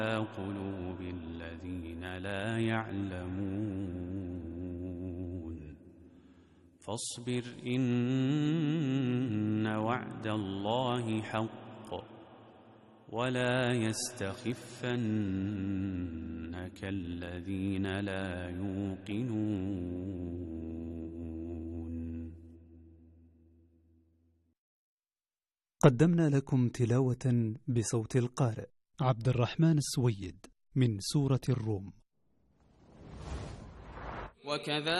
قلوب الذين لا يعلمون فاصبر إن وعد الله حق ولا يستخفنك الذين لا يوقنون. قدمنا لكم تلاوة بصوت القارئ عبد الرحمن السويد من سورة الروم. وكذلك